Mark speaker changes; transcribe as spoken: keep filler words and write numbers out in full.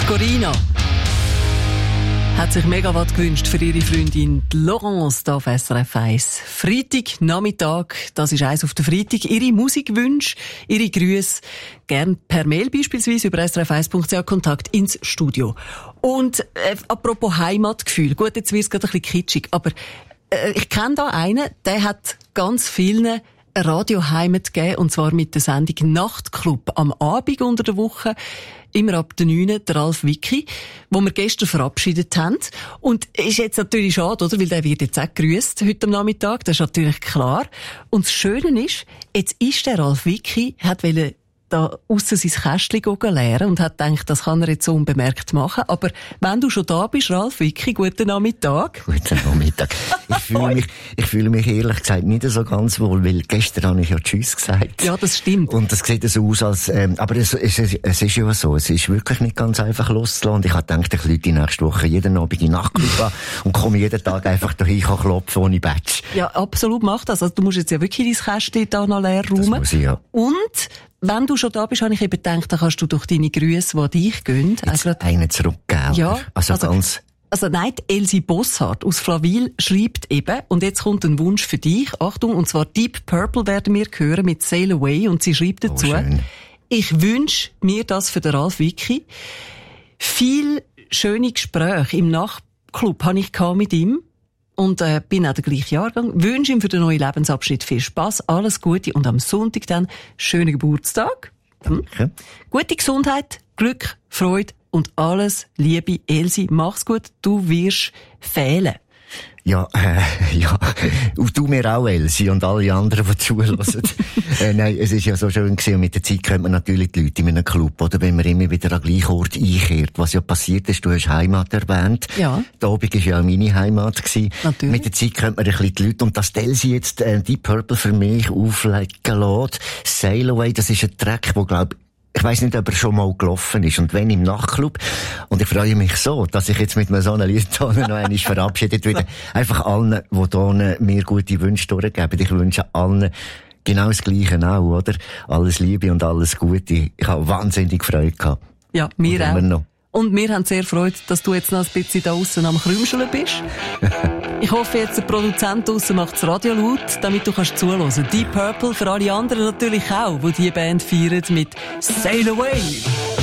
Speaker 1: Corina hat sich Megawatt gewünscht für ihre Freundin Laurence hier auf S R F eins. Freitag, Nachmittag, das ist eins auf den Freitag. Ihre Musikwünsche, ihre Grüße, gern per Mail beispielsweise über s r f eins punkt c h Kontakt ins Studio. Und äh, apropos Heimatgefühl, gut, jetzt wird es gerade ein bisschen kitschig, aber äh, ich kenne da einen, der hat ganz vielen eine Radioheimat gegeben, und zwar mit der Sendung Nachtclub am Abend unter der Woche, immer ab der neun, der Ralf Wicki, wo wir gestern verabschiedet haben. Und ist jetzt natürlich schade, oder? Weil der wird jetzt auch gegrüsst heute am Nachmittag, das ist natürlich klar. Und das Schöne ist, jetzt ist der Ralf Wicki, hat wollte da aussen sein Kästchen leeren und hat gedacht, das kann er jetzt so unbemerkt machen. Aber wenn du schon da bist, Ralf Wicki, guten Nachmittag.
Speaker 2: Guten Nachmittag. Ich fühle mich, ich fühle mich ehrlich gesagt nicht so ganz wohl, weil gestern habe ich ja Tschüss gesagt.
Speaker 1: Ja, das stimmt.
Speaker 2: Und das sieht so aus, als, ähm, aber es, es, es ist ja so, es ist wirklich nicht ganz einfach loszulassen. Und ich habe gedacht, ich lüte nächste Woche jeden Abend in Nachtclub an und komme jeden Tag einfach dahin klopfen ohne Badge.
Speaker 1: Ja, absolut, mach das. Also, du musst jetzt ja wirklich dein Kästchen da noch leer räumen.
Speaker 2: Das muss ich, ja.
Speaker 1: Und wenn du schon da bist, habe ich eben gedacht, dann kannst du durch deine Grüße, die dich gehen,
Speaker 2: jetzt einen zurückgeben.
Speaker 1: Ja,
Speaker 2: also, also ganz.
Speaker 1: Also nein, Elsie Bosshardt aus Flawil schreibt eben, und jetzt kommt ein Wunsch für dich, Achtung, und zwar Deep Purple werden wir hören mit Sail Away, und sie schreibt dazu, oh, ich wünsche mir das für den Ralf Wicki. Viel schöne Gespräche im Nachtclub habe ich mit ihm. Und äh, bin auch der gleiche Jahrgang. Wünsche ihm für den neuen Lebensabschnitt viel Spass, alles Gute und am Sonntag dann schönen Geburtstag. Hm?
Speaker 2: Danke.
Speaker 1: Gute Gesundheit, Glück, Freude und alles Liebe, Elsie. Mach's gut, du wirst fehlen.
Speaker 2: Ja, äh, ja. Und du mir auch, Elsie, und alle anderen, die zuhören. äh, nein, es ist ja so schön gewesen, und mit der Zeit kennt man natürlich die Leute in einem Club, oder wenn man immer wieder an den gleichen Ort einkehrt. Was ja passiert ist, du hast Heimat erwähnt.
Speaker 1: Ja.
Speaker 2: Der Abend war ja auch meine Heimat gewesen.
Speaker 1: Natürlich.
Speaker 2: Mit der Zeit kennt man ein bisschen die Leute, und dass die Elsie jetzt äh, Deep Purple für mich auflegen lässt. Sail Away, das ist ein Track, wo, glaub ich weiss nicht, ob er schon mal gelaufen ist. Und wenn im Nachtclub. Und ich freue mich so, dass ich jetzt mit einem so einem Lied noch einmal verabschiedet werde. Einfach allen, die hier mir gute Wünsche durchgeben. Ich wünsche allen genau das Gleiche auch, oder? Alles Liebe und alles Gute. Ich habe wahnsinnig Freude gehabt.
Speaker 1: Ja, mir auch. Noch. Und wir haben sehr Freude, dass du jetzt noch ein bisschen da aussen am Krümscheln bist. Ich hoffe jetzt, der Produzent draussen macht das Radio laut, damit du kannst zuhören. Deep Purple für alle anderen natürlich auch, die diese Band feiern mit Sail Away.